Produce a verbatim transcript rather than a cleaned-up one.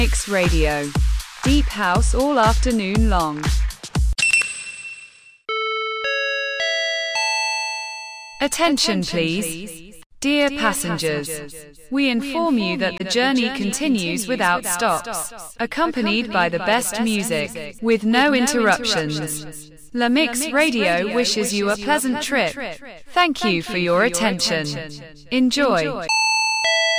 Mix Radio. Deep house all afternoon long. Attention please. Dear passengers, we inform you that the journey continues without stops, accompanied by the best music, with no interruptions. La Mix Radio wishes you a pleasant trip. Thank you for your attention. Enjoy.